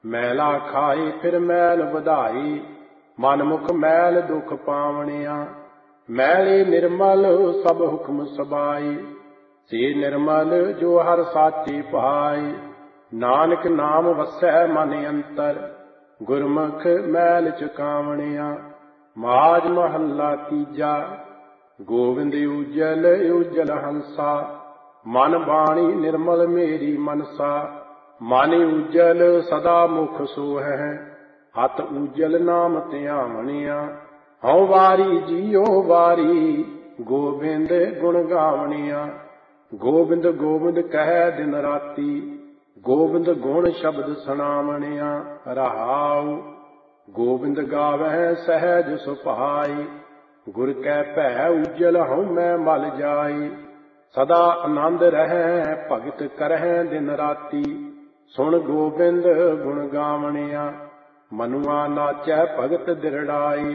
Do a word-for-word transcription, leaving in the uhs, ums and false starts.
ਮੈਲਾ ਖਾਈ ਫਿਰ ਮੈਲ ਵਧਾਈ, ਮਨ ਮੁਖ ਮੈਲ ਦੁਖ ਪਾਵਣਿਆ। ਮੈਲੀ ਨਿਰਮਲ ਸਭ ਹੁਕਮ ਸਬਾਈ, ਸੇ ਨਿਰਮਲ ਜੋ ਹਰ ਸਾਚੀ ਪਾਈ। ਨਾਨਕ ਨਾਮ ਵਸੈ ਮਨ ਅੰਤਰ, ਗੁਰਮੁਖ ਮੈਲ ਚੁਕਾਵਣਿਆ। ਮਾਝ ਮਹੱਲਾ ਤੀਜਾ। ਗੋਬਿੰਦ ਉਜਲ ਉਜਲ ਹੰਸਾ, ਮਨ ਬਾਣੀ ਨਿਰਮਲ ਮੇਰੀ ਮਨਸਾ। ਮਨ ਉਜਲ ਸਦਾ ਮੁਖ ਸੋਹੈ, ਹੱਥ ਉਜਲ ਨਾਮ ਧਿਆਵਣਿਆ। ਹਉ ਵਾਰੀ ਜੀਉ ਵਾਰੀ, ਗੋਬਿੰਦ ਗੁਣ ਗਾਵਣਿਆ। ਗੋਬਿੰਦ ਗੋਬਿੰਦ ਕਹਿ ਦਿਨ ਰਾਤੀ, ਗੋਬਿੰਦ ਗੁਣ ਸ਼ਬਦ ਸੁਣਾਵਣਿਆ। ਰਹਾਉ ਗੋਬਿੰਦ ਗਾਵਹਿ ਸਹਿਜ ਸੁਭਾਈ, ਗੁਰ ਕੈ ਭੈ ਉਜਲ ਹਉ ਮੈਂ ਮਲ ਜਾਈ। ਸਦਾ ਆਨੰਦ ਰਹਿ ਭਗਤ ਕਰਹਿ ਦਿਨ ਰਾਤੀ, ਸੁਣ ਗੋਬਿੰਦ ਗੁਣ ਗਾਵਣਿਆ। ਮਨੁਆ ਨਾਚੈ ਭਗਤ ਦਿਰੜਾਈ,